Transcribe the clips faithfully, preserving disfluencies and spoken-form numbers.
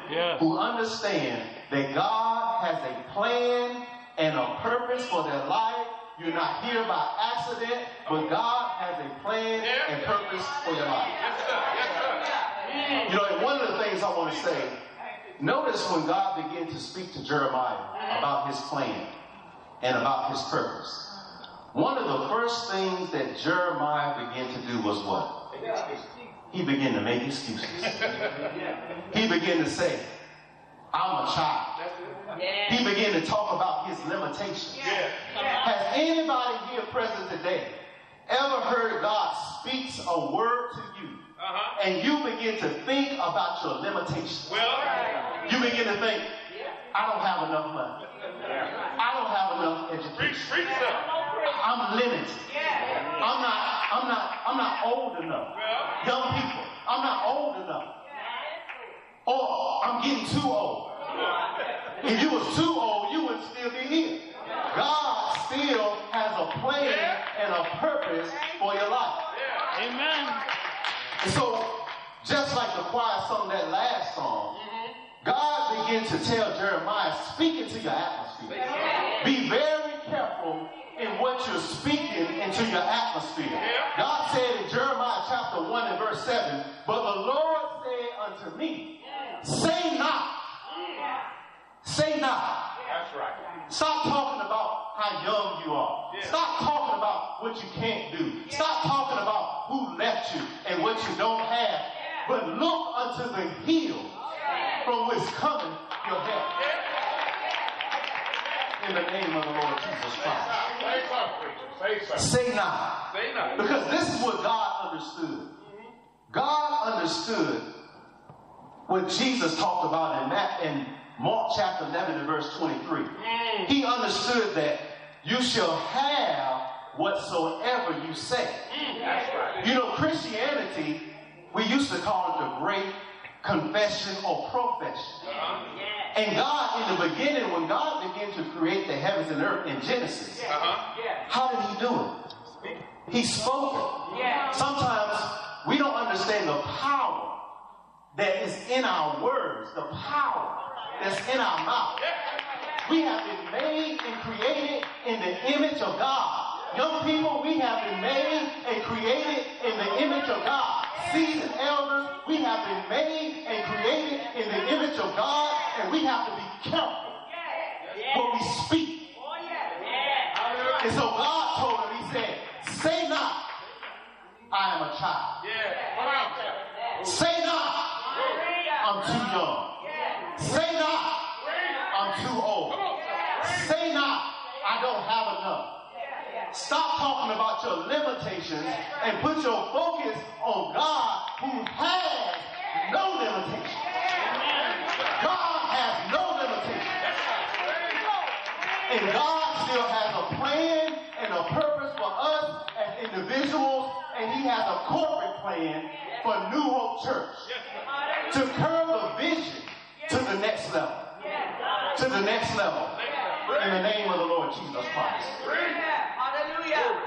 yeah. who understand that God has a plan and a purpose for their life. You're not here by accident, but God has a plan and purpose for your life. You know, and one of the things I want to say, notice when God began to speak to Jeremiah about his plan and about his purpose. One of the first things that Jeremiah began to do was what? He began to make excuses. He began to say, I'm a child. He began to talk about his limitations. Has anybody here present today ever heard God speaks a word to you uh-huh. and you begin to think about your limitations? Well, you begin to think, I don't have enough money. I don't have enough education. I'm limited. I'm not, I'm not, I'm not old enough. Young people, I'm not old enough. Or I'm getting too old. If you was too old, you would still be here. God still has a plan and a purpose for your life. Amen. And so, just like the choir sung that last song, God began to tell Jeremiah, speak into your atmosphere. Be very careful in what you're speaking into your atmosphere. God said in Jeremiah chapter one and verse seven, but the Lord said unto me, say not. Say not. That's right. Stop talking about how young you are. Yeah. Stop talking about what you can't do. Yeah. Stop talking about who left you and what you don't have. Yeah. But look unto the hill yeah. from which cometh your help. Yeah. In the name of the Lord Jesus Christ. Say, Say not. Say not. Because this is what God understood. Mm-hmm. God understood what Jesus talked about in that in Mark chapter eleven and verse twenty-three. Mm. He understood that you shall have whatsoever you say. Mm. That's right. You know, Christianity, we used to call it the great confession or profession. Uh-huh. Yeah. And God, in the beginning, when God began to create the heavens and earth in Genesis, uh-huh. yeah. how did he do it? He spoke it. Yeah. Sometimes we don't understand the power that is in our words, the power that's in our mouth. We have been made and created in the image of God. Young people, we have been made and created in the image of God. Seasoned elders, we have been made and created in the image of God, and we have to be careful what we speak. And so God told him, he said, say not, I am a child. Say not, I'm too young. Say not, I'm too old. Say not, I don't have enough. Stop talking about your limitations and put your focus on God, who has no limitations. God has no limitations. And God still has a plan and a purpose for us as individuals, and he has a corporate plan for New Hope Church to curb the vision to the next level. To the next level. In the name of the Lord Jesus Christ. Hallelujah.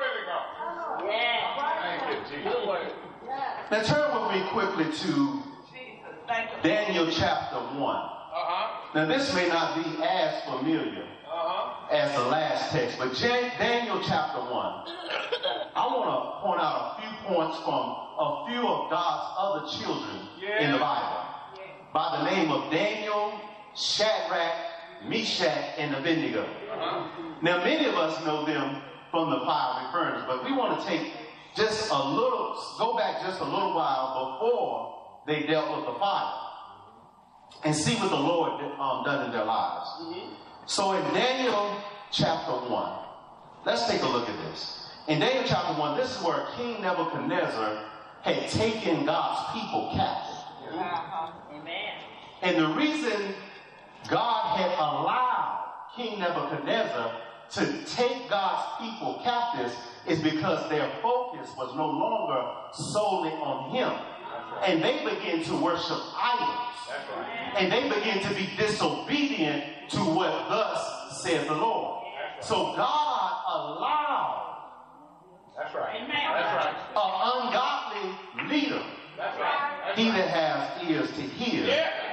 Now turn with me quickly to Daniel chapter one. Now this may not be as familiar as the last text, but Daniel chapter one. I want to point out a few points from a few of God's other children in the Bible. By the name of Daniel, Shadrach, Meshach, and Abednego. Uh-huh. Now, many of us know them from the fiery furnace, but we want to take just a little, go back just a little while before they dealt with the fire and see what the Lord um, done in their lives. Mm-hmm. So in Daniel chapter one, let's take a look at this. In Daniel chapter one, this is where King Nebuchadnezzar had taken God's people captive. Uh-huh. Amen. And the reason God had allowed King Nebuchadnezzar to take God's people captives is because their focus was no longer solely on him. Right. And they began to worship idols. That's right. And they began to be disobedient to what thus said the Lord. Right. So God allowed That's right. That's right. an ungodly leader. That's right. That's he that has ears to hear, yeah.